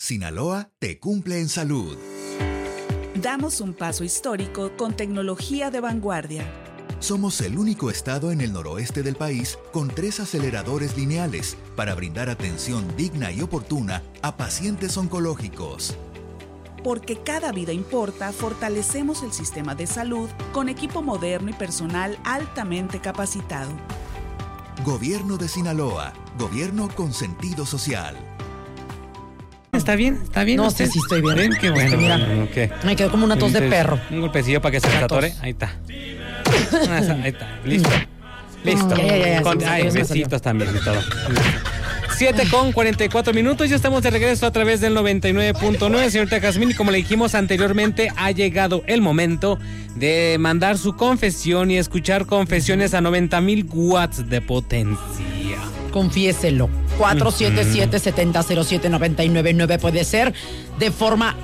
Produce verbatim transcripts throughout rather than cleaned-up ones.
Sinaloa te cumple en salud. Damos un paso histórico con tecnología de vanguardia. Somos el único estado en el noroeste del país con tres aceleradores lineales para brindar atención digna y oportuna a pacientes oncológicos. Porque cada vida importa, fortalecemos el sistema de salud con equipo moderno y personal altamente capacitado. Gobierno de Sinaloa. Gobierno con sentido social. ¿Está bien? ¿Está bien? No usted? sé si estoy bien. ¿Bien? Qué bueno. Es que mira, okay. me quedó como una tos de perro. Un golpecillo para que se atore. Ahí está. Ahí está. Listo. Listo. Ya, ya, ya, Con, sí, ay, sí, besitos también y todo. siete con cuarenta y cuatro minutos. Ya estamos de regreso a través del noventa y nueve punto nueve. Señorita Jazmín, y como le dijimos anteriormente, ha llegado el momento de mandar su confesión y escuchar confesiones a noventa mil watts de potencia. Confiéselo. cuatro siete siete, siete cero cero siete, nueve nueve nueve puede ser de forma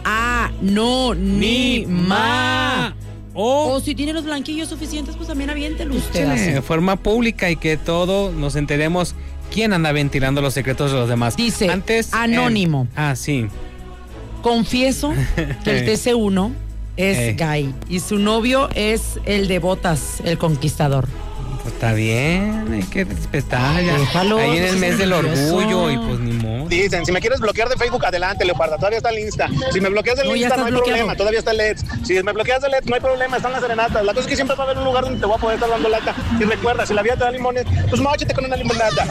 anónima. O, o si tiene los blanquillos suficientes, pues también aviéntelo usted. De forma pública y que todo nos enteremos quién anda ventilando los secretos de los demás. Dice, antes anónimo. Eh, ah, sí. Confieso que el T C uno es eh. gay y su novio es el de botas, el conquistador. Pues está bien, hay que respetar. Ya. Déjalo, ahí en el mes del nervioso. orgullo y pues ni modo. Dicen, si me quieres bloquear de Facebook, adelante, Leoparda, todavía está el Insta. Si me bloqueas del No, ya Insta, no estás hay bloqueado. problema, todavía está el L E D. Si me bloqueas del L E D, no hay problema, están las serenatas. La cosa es que siempre va a haber un lugar donde te voy a poder estar dando lata. Y recuerda, si la vida te da limones, pues móchate con una limonada.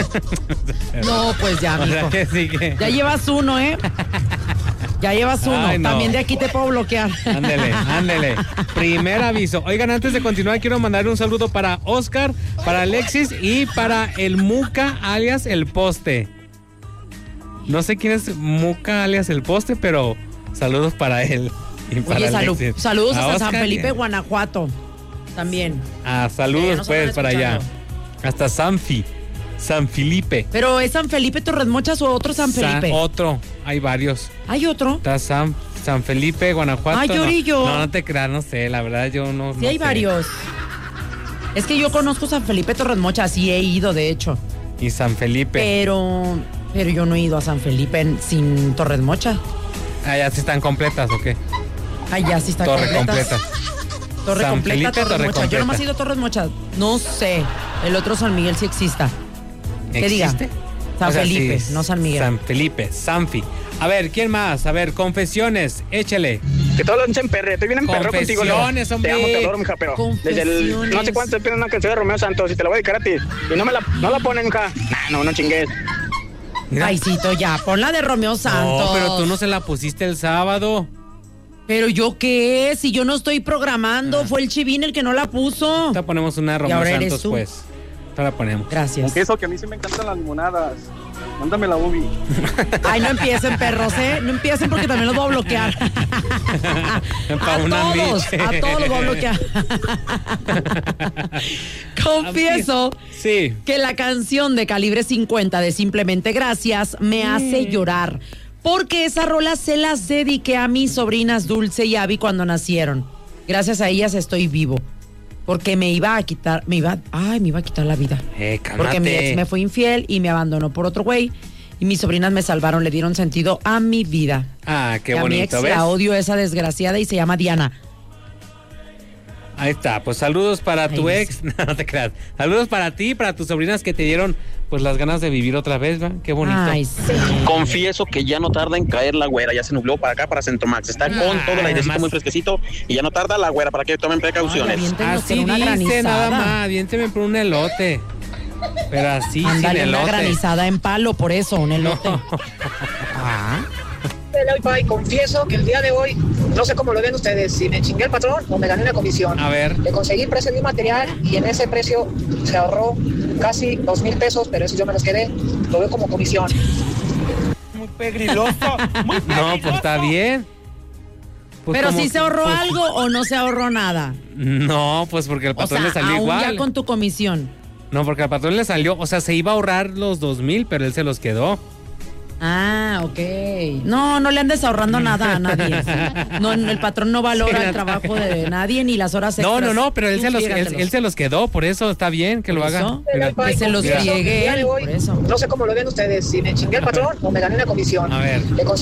No, pues ya, O sea, mijo. que sí que... Ya llevas uno, ¿eh? Ya llevas uno. Ay, no. También de aquí te puedo bloquear. Ándele, ándele. Primer aviso. Oigan, antes de continuar, quiero mandar un saludo para Oscar, para Alexis y para el Muca, alias El Poste. No sé quién es Muca, alias El Poste, pero saludos para él y para Oye, salud, Alexis. saludos A hasta Oscar San Felipe, y- Guanajuato. También. Ah, saludos Eh, nos pues andan para allá. escuchando. Hasta Sanfi, San Felipe. ¿Pero es San Felipe Torres Mochas o otro San Felipe? San- otro, hay varios. ¿Hay otro? Está San, San Felipe, Guanajuato. Ay, no, Llorillo. No, no te creas, no sé, la verdad yo no. Sí, no hay sé. varios. Es que yo conozco San Felipe Torres Mochas y he ido, de hecho. Y San Felipe. Pero, pero yo no he ido a San Felipe en- sin Torres Mochas. Ah, ya sí están completas, ¿o qué? Ay, ya sí está Torre completas. completa. Torre San completa, Felipe, Torres Torre Mochas. Yo completa. nomás he ido a Torres Mochas. No sé. El otro San Miguel sí exista. ¿Qué diga? ¿Existe? San O sea, Felipe, sí, no San Miguel. San Felipe, Sanfi. A ver, ¿quién más? A ver, confesiones, échele. Que todos lo en perre, estoy bien en perro contigo, Leo. Confesiones, hombre. Te amo, te adoro, mija, pero desde el Confesiones. no sé cuánto te piden una canción de Romeo Santos y te la voy a dedicar a ti. Y no me la, no la ponen, mija. Nah, no, no chingues. Mira. Aycito, ya, pon la de Romeo Santos. No, pero tú no se la pusiste el sábado. ¿Pero yo qué? Si yo no estoy programando, Ah. fue el Chivín el que no la puso. Te ponemos una de Romeo ahora eres Santos, tú. pues. Te la ponemos. Gracias. Confieso que a mí sí me encantan las limonadas. Mándame la ubi. Ay, no empiecen, perros, ¿eh? No empiecen porque también los voy a bloquear. Pa' a una todos, miche. a todos los voy a bloquear. Confieso Sí. que la canción de Calibre cincuenta de Simplemente Gracias me hace llorar. Porque esa rola se las dediqué a mis sobrinas Dulce y Abby cuando nacieron. Gracias a ellas estoy vivo. Porque me iba a quitar, me iba, ay, me iba a quitar la vida. Eh, cálmate. Porque mi ex me fue infiel y me abandonó por otro güey. Y mis sobrinas me salvaron, le dieron sentido a mi vida. Ah, qué Y a mi bonito, ex ¿ves? la odio, esa desgraciada, y se llama Diana. Ahí está, pues saludos para tu Ay, ex, no, no te creas. Saludos para ti y para tus sobrinas que te dieron pues las ganas de vivir otra vez, ¿va? Qué bonito. Ay, sí. Confieso que ya no tarda en caer la güera, ya se nubló para acá, para Centromax. Está con Ah, todo el airecito además- muy fresquecito y ya no tarda la güera para que tomen precauciones. Ay, aviéntenos Así con una dice granizada. nada más, aviénteme por un elote. Pero así, sin Ándale, una elote. granizada en palo, por eso, un elote. No. Ah. Y confieso que el día de hoy, no sé cómo lo ven ustedes, si me chingué el patrón o me gané una comisión. A ver. Le conseguí precio de un material y en ese precio se ahorró casi dos mil pesos, pero eso yo me los quedé, lo veo como comisión. Muy pegriloso, muy No, pues está bien. Pues Pero como si que- se ahorró pues- algo o no se ahorró nada. No, pues porque el O patrón sea, le salió aún igual. ya con tu comisión. No, porque al patrón le salió, o sea, se iba a ahorrar los dos mil, pero él se los quedó. Ah, ok. No, no le andes ahorrando nada a nadie. No, el patrón no valora Sí, el trabajo de nadie ni las horas No, extras. no, no, pero él Tú se, los, él, frígatelos. él se los quedó, por eso está bien que lo ¿Por haga. eso? Mira, Que se los mira. friegue El día de él, hoy, por eso. no sé cómo lo ven ustedes, si me chingué el patrón o me gané una comisión. A ver. Le conseguí